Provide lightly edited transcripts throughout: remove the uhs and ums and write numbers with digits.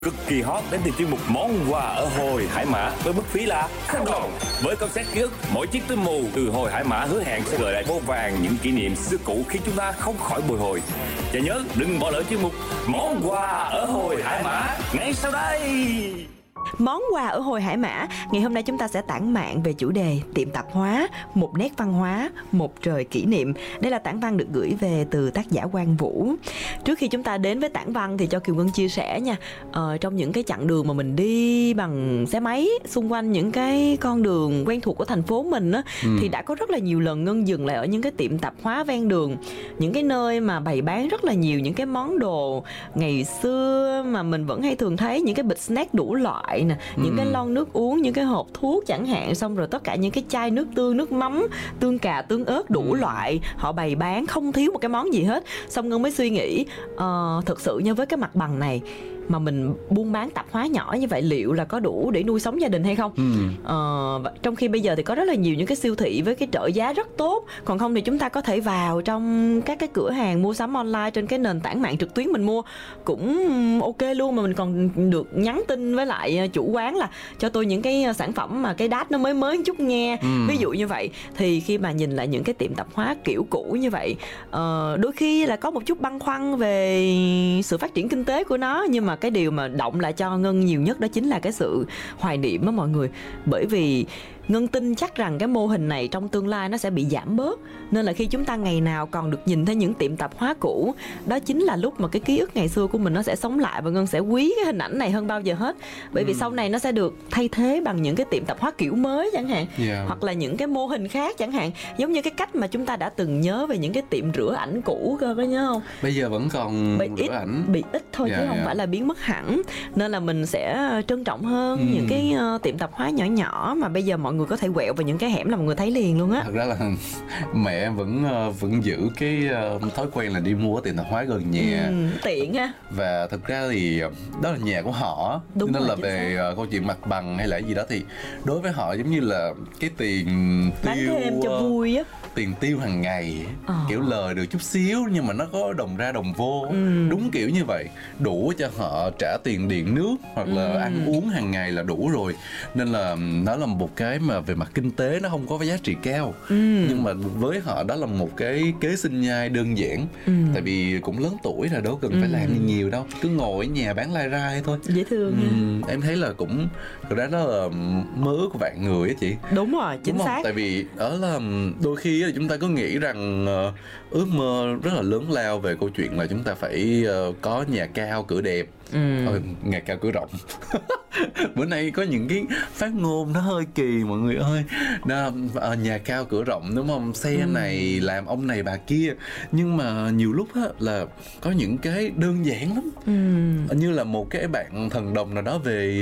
cực kỳ hot đến từ chuyên mục món quà ở Hồi Hải Mã với mức phí là không đồng. Với concept ký ức mỗi chiếc túi mù từ Hồi Hải Mã hứa hẹn sẽ gợi lại vô vàn những kỷ niệm xưa cũ khiến chúng ta không khỏi bồi hồi. Và nhớ đừng bỏ lỡ chuyên mục món quà ở Hồi Hải Mã ngay sau đây. Món quà ở Hồi Hải Mã, ngày hôm nay chúng ta sẽ tản mạn về chủ đề tiệm tạp hóa, một nét văn hóa, một trời kỷ niệm. Đây là tản văn được gửi về từ tác giả Quang Vũ. Trước khi chúng ta đến với tản văn thì cho Kiều Ngân chia sẻ nha. Trong những cái chặng đường mà mình đi bằng xe máy xung quanh những cái con đường quen thuộc của thành phố mình á, thì đã có rất là nhiều lần Ngân dừng lại ở những cái tiệm tạp hóa ven đường, những cái nơi mà bày bán rất là nhiều những cái món đồ ngày xưa mà mình vẫn hay thường thấy, những cái bịch snack đủ loại nè, những cái lon nước uống, những cái hộp thuốc chẳng hạn, xong rồi tất cả những cái chai nước tương, nước mắm, tương cà, tương ớt đủ loại họ bày bán không thiếu một cái món gì hết. Xong Ngân mới suy nghĩ thực sự nha, với cái mặt bằng này mà mình buôn bán tạp hóa nhỏ như vậy liệu là có đủ để nuôi sống gia đình hay không? Trong khi bây giờ thì có rất là nhiều những cái siêu thị với cái trợ giá rất tốt, còn không thì chúng ta có thể vào trong các cái cửa hàng mua sắm online trên cái nền tảng mạng trực tuyến mình mua cũng ok luôn, mà mình còn được nhắn tin với lại chủ quán là cho tôi những cái sản phẩm mà cái đát nó mới mới một chút nghe. Ví dụ như vậy thì khi mà nhìn lại những cái tiệm tạp hóa kiểu cũ như vậy, đôi khi là có một chút băn khoăn về sự phát triển kinh tế của nó, nhưng mà cái điều mà động lại cho Ngân nhiều nhất đó chính là cái sự hoài niệm đó mọi người. Bởi vì Ngân tin chắc rằng cái mô hình này trong tương lai nó sẽ bị giảm bớt, nên là khi chúng ta ngày nào còn được nhìn thấy những tiệm tạp hóa cũ, đó chính là lúc mà cái ký ức ngày xưa của mình nó sẽ sống lại, và Ngân sẽ quý cái hình ảnh này hơn bao giờ hết. Bởi vì sau này nó sẽ được thay thế bằng những cái tiệm tạp hóa kiểu mới chẳng hạn, hoặc là những cái mô hình khác chẳng hạn, giống như cái cách mà chúng ta đã từng nhớ về những cái tiệm rửa ảnh cũ cơ, có nhớ không? Bây giờ vẫn còn rửa ảnh, bị ít thôi chứ không phải là biến mất hẳn. Nên là mình sẽ trân trọng hơn những cái tiệm tạp hóa nhỏ nhỏ mà bây giờ mọi người có thể quẹo vào những cái hẻm là mọi người thấy liền luôn á. Thật ra là mẹ em vẫn giữ cái thói quen là đi mua ở tiệm tạp hóa gần nhà, tiện ha. và thực ra thì đó là nhà của họ. Đúng nên rồi, là về câu chuyện mặt bằng hay là gì đó thì đối với họ giống như là cái tiền bán tiêu, thêm cho vui á, tiền tiêu hàng ngày, kiểu lời được chút xíu nhưng mà nó có đồng ra đồng vô, đúng kiểu như vậy, đủ cho họ trả tiền điện nước hoặc là ăn uống hàng ngày là đủ rồi. Nên là nó là một cái mà về mặt kinh tế nó không có giá trị cao, nhưng mà với họ đó là một cái kế sinh nhai đơn giản. Tại vì cũng lớn tuổi rồi, đâu cần phải làm gì nhiều đâu, cứ ngồi ở nhà bán lai rai thôi, dễ thương nha. Em thấy là cũng thực ra đó là mơ ước của vạn người á chị. Đúng rồi, chính đúng xác. Tại vì đó là đôi khi chúng ta cứ nghĩ rằng ước mơ rất là lớn lao về câu chuyện là chúng ta phải có nhà cao cửa đẹp, nhà cao cửa rộng. Bữa nay có những cái phát ngôn nó hơi kỳ mọi người ơi. Nhà cao cửa rộng đúng không, xe này làm ông này bà kia, nhưng mà nhiều lúc á là có những cái đơn giản lắm. Như là một cái bạn thần đồng nào đó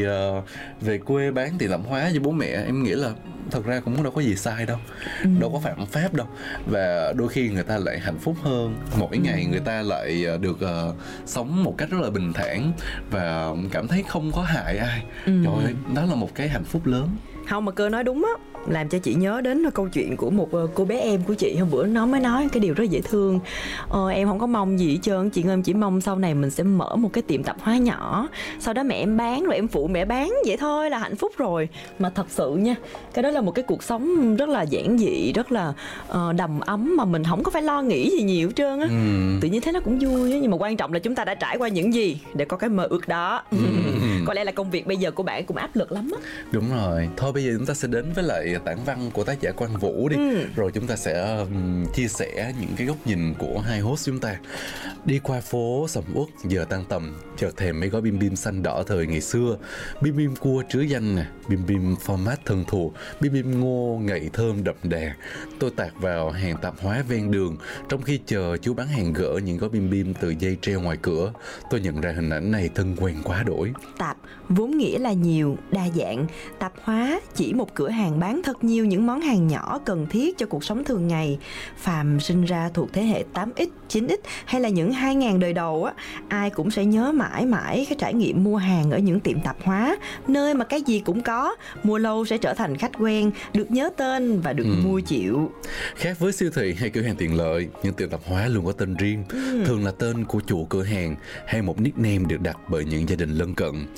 về quê bán tiệm tạp hóa cho bố mẹ, em nghĩ là thật ra cũng đâu có gì sai đâu, đâu có phạm pháp đâu, và đôi khi người ta lại hạnh phúc hơn, mỗi ngày người ta lại được sống một cách rất là bình thản và cảm thấy không có hại ai. Trời ơi, đó là một cái hạnh phúc lớn. Không, mà Cơ nói đúng á, làm cho chị nhớ đến câu chuyện của một cô bé em của chị hôm bữa, nó mới nói cái điều rất dễ thương. Em không có mong gì hết trơn chị ơi, em chỉ mong sau này mình sẽ mở một cái tiệm tạp hóa nhỏ, sau đó mẹ em bán rồi em phụ mẹ bán, vậy thôi là hạnh phúc rồi. Mà thật sự nha, cái đó là một cái cuộc sống rất là giản dị, rất là đầm ấm, mà mình không có phải lo nghĩ gì nhiều hết trơn á. Tự nhiên thấy nó cũng vui á, nhưng mà quan trọng là chúng ta đã trải qua những gì để có cái mơ ước đó. Có lẽ là công việc bây giờ của bạn cũng áp lực lắm á. Đúng rồi, thôi bây giờ chúng ta sẽ đến với lại tản văn của tác giả Quang Vũ đi. Rồi chúng ta sẽ chia sẻ những cái góc nhìn của hai host chúng ta. Đi qua phố sầm uất giờ tan tầm, chợt thèm mấy gói bim bim xanh đỏ thời ngày xưa. Bim bim cua trứ danh nè, bim bim format thân thuộc, bim bim ngô ngậy thơm đậm đà. Tôi tạt vào hàng tạp hóa ven đường, trong khi chờ chú bán hàng gỡ những gói bim bim từ dây treo ngoài cửa. Tôi nhận ra hình ảnh này thân quen quá đổi. Tạp vốn nghĩa là nhiều, đa dạng. Tạp hóa chỉ một cửa hàng bán thật nhiều những món hàng nhỏ cần thiết cho cuộc sống thường ngày. Phàm sinh ra thuộc thế hệ 8X, 9X hay là những 2000 đời đầu á, ai cũng sẽ nhớ mãi mãi cái trải nghiệm mua hàng ở những tiệm tạp hóa, nơi mà cái gì cũng có, mua lâu sẽ trở thành khách quen, được nhớ tên và được mua chịu. Khác với siêu thị hay cửa hàng tiện lợi, những tiệm tạp hóa luôn có tên riêng, thường là tên của chủ cửa hàng hay một nickname được đặt bởi những gia đình lân cận.